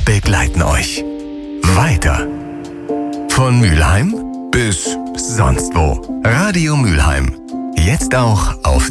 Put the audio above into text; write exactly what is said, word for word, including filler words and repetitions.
begleiten euch weiter. Von Mülheim bis sonst wo. Radio Mülheim. Jetzt auch auf